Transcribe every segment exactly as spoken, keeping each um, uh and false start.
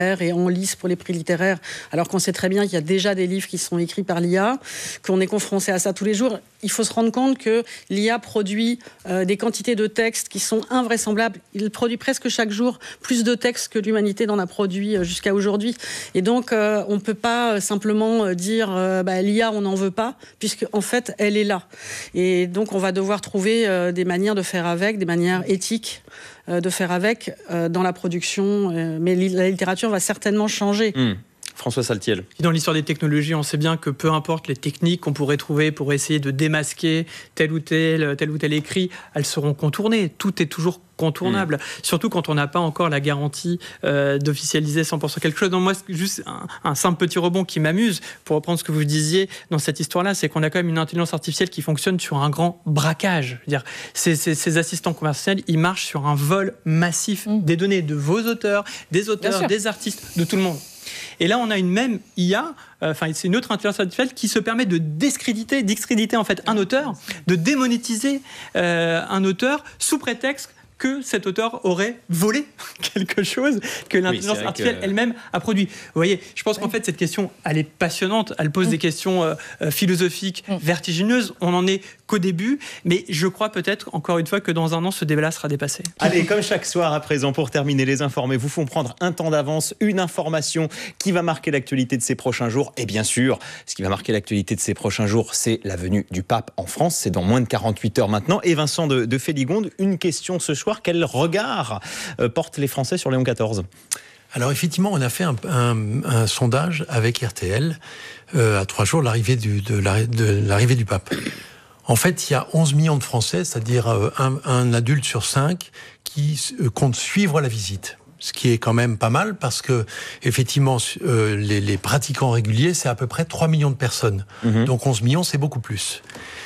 et en lice pour les prix littéraires, alors qu'on sait très bien qu'il y a déjà des livres qui sont écrits par l'I A, qu'on est confronté à ça tous les jours. Il faut se rendre compte que l'I A produit euh, des quantités de textes qui sont invraisemblables. Il produit presque chaque jour plus de textes que l'humanité n'en a produit euh, jusqu'à aujourd'hui. Et donc, euh, on ne peut pas euh, simplement euh, dire euh, bah, l'I A, on n'en veut pas, puisque en fait, elle est là. Et donc, on va devoir trouver euh, des manières de faire avec, des manières éthiques euh, de faire avec euh, dans la production. Euh, mais li- la littérature va certainement changer. Mmh. François Saltiel. Dans l'histoire des technologies, on sait bien que peu importe les techniques qu'on pourrait trouver pour essayer de démasquer tel ou tel, tel ou tel écrit, elles seront contournées. Tout est toujours contournable, mmh. surtout quand on n'a pas encore la garantie euh, d'officialiser cent pour cent quelque chose. Donc moi, c'est juste un, un simple petit rebond qui m'amuse, pour reprendre ce que vous disiez dans cette histoire-là, c'est qu'on a quand même une intelligence artificielle qui fonctionne sur un grand braquage. Je veux dire, ces, ces, ces assistants conversationnels, ils marchent sur un vol massif mmh. des données de vos auteurs, des auteurs, des artistes, de tout le monde. Et là, on a une même I A, enfin, euh, c'est une autre intelligence artificielle qui se permet de discréditer, discréditer en fait un auteur, de démonétiser euh, un auteur sous prétexte que cet auteur aurait volé quelque chose que l'intelligence oui, artificielle que... elle-même a produit. Vous voyez, je pense qu'en fait, cette question, elle est passionnante, elle pose mmh. des questions euh, philosophiques mmh. vertigineuses, on n'en est qu'au début, mais je crois peut-être, encore une fois, que dans un an, ce débat-là sera dépassé. Allez, comme chaque soir à présent, pour terminer, les informés vous font prendre un temps d'avance, une information qui va marquer l'actualité de ces prochains jours. Et bien sûr, ce qui va marquer l'actualité de ces prochains jours, c'est la venue du pape en France. C'est dans moins de quarante-huit heures maintenant. Et Vincent de, de Féligonde, une question ce soir. Quel regard euh, portent les Français sur Léon quatorze ? Alors effectivement, on a fait un, un, un sondage avec R T L euh, à trois jours de l'arrivée du, de, la, de l'arrivée du pape. En fait, il y a onze millions de Français, c'est-à-dire euh, un, un adulte sur cinq, qui euh, comptent suivre la visite. Ce qui est quand même pas mal parce que, effectivement, euh, les, les pratiquants réguliers, c'est à peu près trois millions de personnes. Mmh. Donc onze millions, c'est beaucoup plus.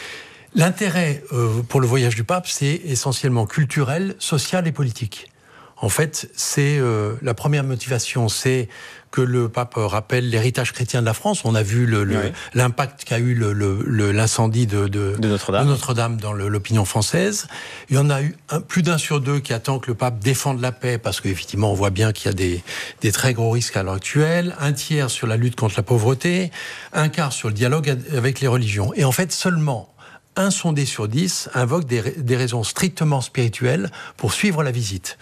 L'intérêt euh, pour le voyage du pape, c'est essentiellement culturel, social et politique. En fait, c'est euh, la première motivation, c'est que le pape rappelle l'héritage chrétien de la France. On a vu le, le, oui. l'impact qu'a eu le, le, le, l'incendie de, de, de, Notre-Dame. de Notre-Dame dans le, l'opinion française. Il y en a eu un, plus d'un sur deux qui attend que le pape défende la paix, parce qu'effectivement, on voit bien qu'il y a des, des très gros risques à l'heure actuelle. Un tiers sur la lutte contre la pauvreté, un quart sur le dialogue avec les religions. Et en fait, seulement un sondé sur dix invoque des, des raisons strictement spirituelles pour suivre la visite.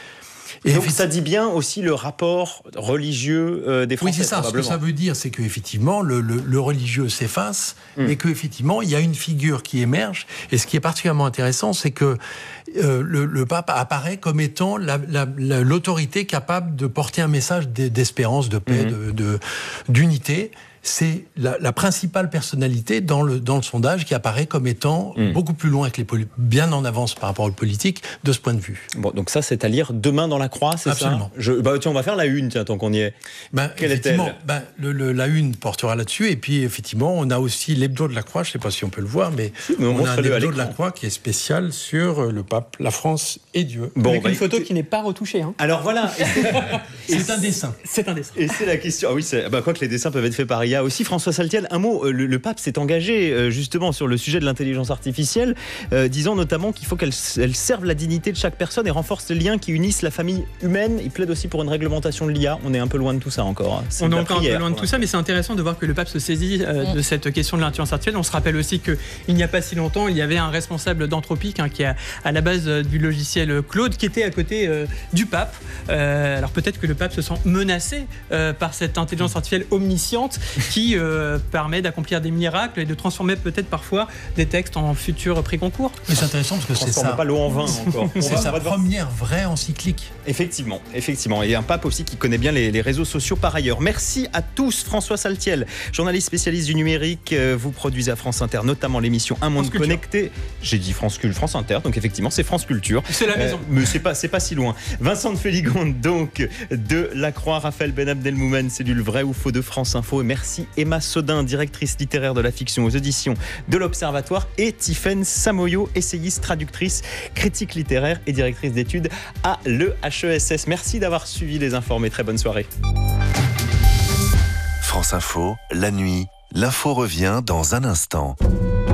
Et donc ça dit bien aussi le rapport religieux euh, des Français. Oui, c'est ça. Ce que ça veut dire, c'est qu'effectivement, le, le, le religieux s'efface, mmh. et qu'effectivement, il y a une figure qui émerge. Et ce qui est particulièrement intéressant, c'est que euh, le, le pape apparaît comme étant la, la, la, l'autorité capable de porter un message d'espérance, de paix, mmh. de, de, d'unité. C'est la, la principale personnalité dans le, dans le sondage qui apparaît comme étant mmh. beaucoup plus loin que les poli- bien en avance par rapport aux politiques de ce point de vue. Bon, donc ça, c'est à lire demain dans la Croix, c'est Absolument. ça ? Je, bah, tiens, on va faire la une, tiens, tant qu'on y est. Ben, Quelle effectivement, est-elle ? ben, le, le, la une portera là-dessus, et puis effectivement, on a aussi l'hebdo de la Croix, je ne sais pas si on peut le voir, mais, mais on, on a un hebdo de la Croix qui est spécial sur le pape, la France et Dieu. Bon, avec bah, une photo qui n'est pas retouchée. Hein. Alors voilà. c'est, c'est un dessin. C'est un dessin. Et c'est la question. Ah oui, c'est, bah, quoi que les dessins peuvent être faits par I A aussi. François Saltiel, un mot, le, le pape s'est engagé justement sur le sujet de l'intelligence artificielle, euh, disant notamment qu'il faut qu'elle elle serve la dignité de chaque personne et renforce les liens qui unissent la famille humaine. Il plaide aussi pour une réglementation de l'I A. On est un peu loin de tout ça encore. C'est on est encore prière, un peu loin de tout ça, mais c'est intéressant de voir que le pape se saisit euh, de cette question de l'intelligence artificielle. On se rappelle aussi qu'il n'y a pas si longtemps, il y avait un responsable d'Anthropique hein, qui est à la base euh, du logiciel Claude, qui était à côté euh, du pape. Euh, alors peut-être que le pape se sent menacé euh, par cette intelligence artificielle omnisciente qui euh, permet d'accomplir des miracles et de transformer peut-être parfois des textes en futurs prix concours. Mais c'est intéressant parce que c'est ça. Pas l'eau en vin encore. C'est va, sa première vraie encyclique. Effectivement, effectivement. Et un pape aussi qui connaît bien les, les réseaux sociaux par ailleurs. Merci à tous. François Saltiel, journaliste spécialiste du numérique. Vous produisez à France Inter notamment l'émission Un Monde Connecté. J'ai dit France Culture, France Inter, donc effectivement c'est France Culture. C'est la maison. Euh, mais c'est pas, c'est pas si loin. Vincent de Féligonde donc de La Croix, Raphaël Ben Abdelmoumen, c'est du Le Vrai ou Faux de France Info. Et merci Emma Sodin, directrice littéraire de la fiction aux éditions de l'Observatoire, et Tiffaine Samoyo, essayiste, traductrice, critique littéraire et directrice d'études à l'E H E S S. Merci d'avoir suivi Les Informés. Très bonne soirée. France Info, la nuit, l'info revient dans un instant.